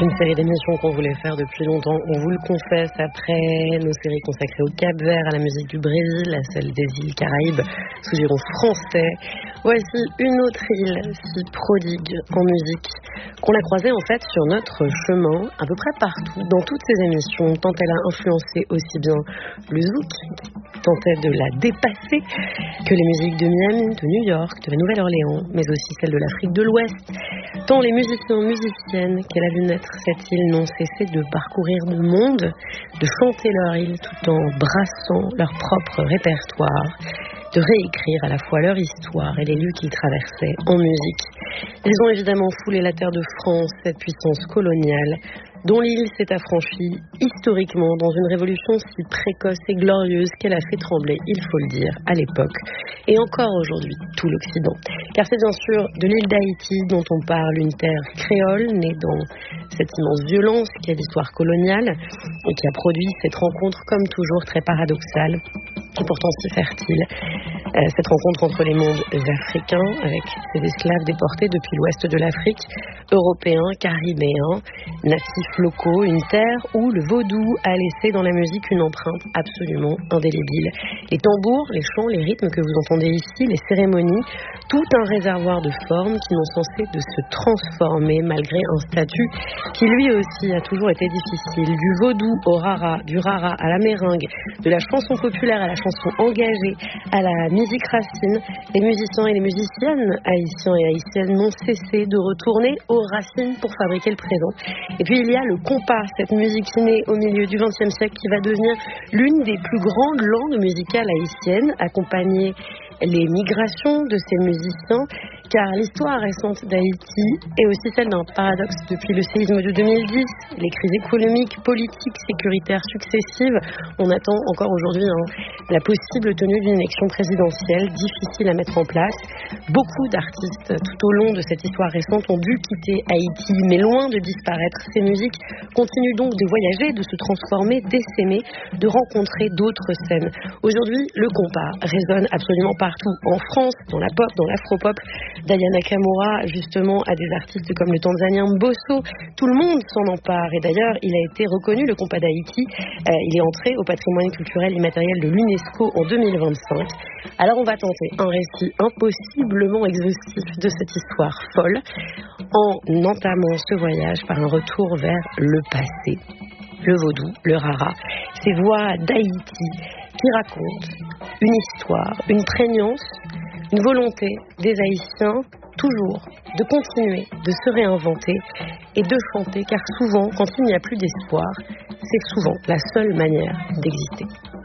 Une série d'émissions qu'on voulait faire depuis longtemps, on vous le confesse, après nos séries consacrées au Cap-Vert, à la musique du Brésil, à celle des îles Caraïbes, sous giron français. Voici une autre île si prodigue en musique, qu'on a croisée en fait sur notre chemin, à peu près partout, dans toutes ces émissions, tant elle a influencé aussi bien le zouk, qui tentait de la dépasser, que les musiques de Miami, de New York, de la Nouvelle-Orléans, mais aussi celles de l'Afrique de l'Ouest. Tant les musiciens, musiciennes qu'elle a vu naître cette île n'ont cessé de parcourir le monde, de chanter leur île tout en brassant leur propre répertoire, de réécrire à la fois leur histoire et les lieux qu'ils traversaient en musique. Ils ont évidemment foulé la terre de France, cette puissance coloniale, dont l'île s'est affranchie historiquement dans une révolution si précoce et glorieuse qu'elle a fait trembler, il faut le dire, à l'époque, et encore aujourd'hui, tout l'Occident. Car c'est bien sûr de l'île d'Haïti dont on parle, une terre créole, née dans cette immense violence qui est l'histoire coloniale, et qui a produit cette rencontre, comme toujours, très paradoxale, et pourtant si fertile. Cette rencontre entre les mondes africains, avec ces esclaves déportés depuis l'ouest de l'Afrique, européens, caribéens, natifs locaux, une terre où le vaudou a laissé dans la musique une empreinte absolument indélébile. Les tambours, les chants, les rythmes que vous entendez ici, les cérémonies, tout un réservoir de formes qui n'ont cessé de se transformer malgré un statut qui lui aussi a toujours été difficile. Du vaudou au rara, du rara à la méringue, de la chanson populaire à la chanson engagée, à la musique racine, les musiciens et les musiciennes haïtiens et haïtiennes n'ont cessé de retourner aux racines pour fabriquer le présent. Et puis il y a le compas, cette musique née au milieu du XXe siècle qui va devenir l'une des plus grandes langues musicales haïtiennes, accompagner les migrations de ces musiciens, car l'histoire récente d'Haïti est aussi celle d'un paradoxe depuis le séisme de 2010, les crises économiques, politiques, sécuritaires successives. On attend encore aujourd'hui la possible tenue d'une élection présidentielle difficile à mettre en place. Beaucoup d'artistes tout au long de cette histoire récente ont dû quitter Haïti, mais loin de disparaître, ces musiques continuent donc de voyager, de se transformer, d'essaimer, de rencontrer d'autres scènes. Aujourd'hui, le compas résonne absolument partout, en France, dans la pop, dans l'afropop. D'Aya Nakamura, justement, à des artistes comme le Tanzanien Mbosso. Tout le monde s'en empare. Et d'ailleurs, il a été reconnu, le compas d'Haïti. Il est entré au patrimoine culturel immatériel de l'UNESCO en 2025. Alors, on va tenter un récit impossiblement exhaustif de cette histoire folle en entamant ce voyage par un retour vers le passé. Le vaudou, le rara, ces voix d'Haïti qui racontent une histoire, une prégnance, une volonté des Haïtiens, toujours, de continuer, de se réinventer et de chanter, car souvent, quand il n'y a plus d'espoir, c'est souvent la seule manière d'exister.